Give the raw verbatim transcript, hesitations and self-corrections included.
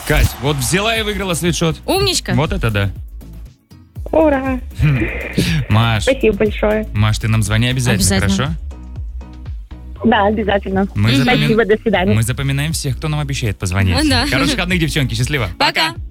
Кать, вот взяла и выиграла свитшот. Умничка. Вот это да. Ура! Маш, Спасибо большое. Маш, ты нам звони обязательно, Обязательно. хорошо? Да, обязательно. Мы запомин- Спасибо, до свидания. Мы запоминаем всех, кто нам обещает позвонить. Да. Хороших выходных, девчонки, счастливо. Пока.